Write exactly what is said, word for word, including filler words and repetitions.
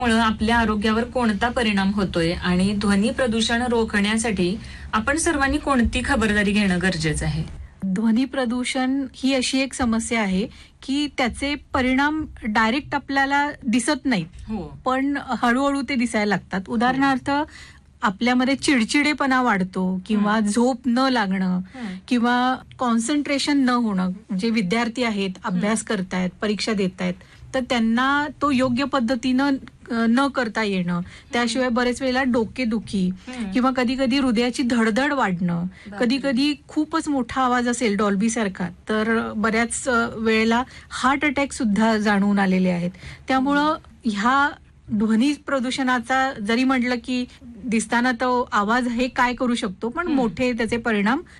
मुळे आपल्या आरोग्यावर कोणता परिणाम होतोय आणि ध्वनी प्रदूषण रोखण्यासाठी आपण सर्वांनी कोणती खबरदारी घेणं गरजेचं आहे? ध्वनी प्रदूषण ही अशी एक समस्या आहे की त्याचे परिणाम डायरेक्ट आपल्याला दिसत नाहीत, हो. पण हळूहळू ते दिसायला लागतात. उदाहरणार्थ आपल्यामध्ये चिडचिडेपणा वाढतो किंवा झोप न लागणं किंवा कॉन्सन्ट्रेशन न होणं. जे विद्यार्थी आहेत, अभ्यास करतायत, परीक्षा देत आहेत, तर त्यांना तो योग्य पद्धतीनं न करता येणं, त्याशिवाय बरेच वेळेला डोकेदुखी किंवा कधी कधी हृदयाची धडधड वाढणं, कधी कधी खूपच मोठा आवाज असेल डॉल्बी सारखा तर बऱ्याच वेळेला हार्ट अटॅक सुद्धा जाणवून आलेले आहेत. त्यामुळं ह्या ध्वनी प्रदूषणाचा जरी म्हटलं की दिसताना तो आवाज हे काय करू शकतो, पण मोठे त्याचे परिणाम